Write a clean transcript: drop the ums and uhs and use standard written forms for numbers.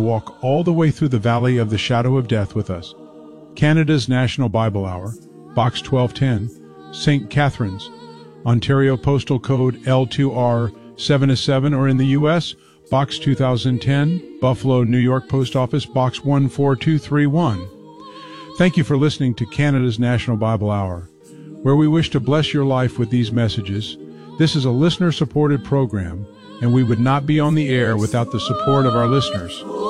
walk all the way through the valley of the shadow of death with us. Canada's National Bible Hour, Box 1210, St. Catharines, Ontario Postal Code L2R 7-7, or in the U.S., Box 2010, Buffalo, New York Post Office, Box 14231. Thank you for listening to Canada's National Bible Hour, where we wish to bless your life with these messages. This is a listener-supported program, and we would not be on the air without the support of our listeners.